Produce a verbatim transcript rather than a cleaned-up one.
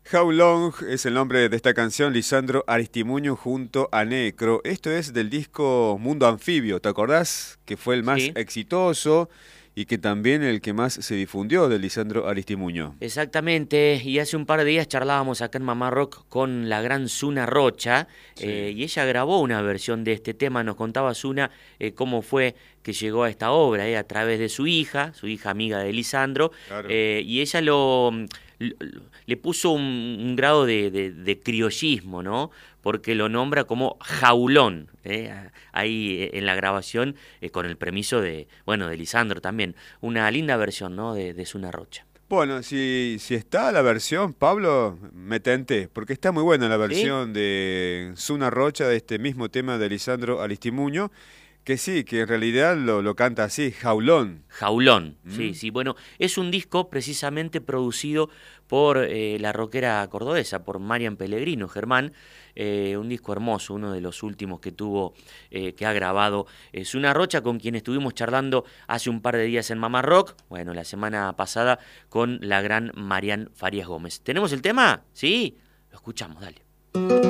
How Long es el nombre de esta canción, Lisandro Aristimuño junto a Necro. Esto es del disco Mundo Anfibio, ¿te acordás? Que fue el más Sí, exitoso y que también el que más se difundió de Lisandro Aristimuño. exactamente. Y hace un par de días charlábamos acá en Mamá Rock con la gran Zuna Rocha, eh, Sí, y ella grabó una versión de este tema. Nos contaba Zuna eh, cómo fue que llegó a esta obra, eh, a través de su hija, su hija amiga de Lisandro, claro. eh, y ella lo, lo- le puso un, un grado de, de- de criollismo, ¿no? Porque lo nombra como jaulón, eh, ahí eh, en la grabación, eh, con el permiso de, bueno, de Lisandro también. Una linda versión, ¿no? De, de Zuna Rocha. Bueno, si, si está la versión, Pablo, me tenté, porque está muy buena la ¿Sí? versión de Zuna Rocha de este mismo tema de Lisandro Aristimuño, que sí, que en realidad lo, lo canta así, Jaulón. Jaulón, sí, ¿Mm? sí. Bueno, es un disco precisamente producido por eh, la rockera cordobesa, por Marian Pellegrino, Germán. Eh, un disco hermoso, uno de los últimos que tuvo, eh, que ha grabado es una Rocha, con quien estuvimos charlando hace un par de días en Mamá Rock, bueno, la semana pasada con la gran Marian Farías Gómez. ¿Tenemos el tema? Sí, lo escuchamos, dale.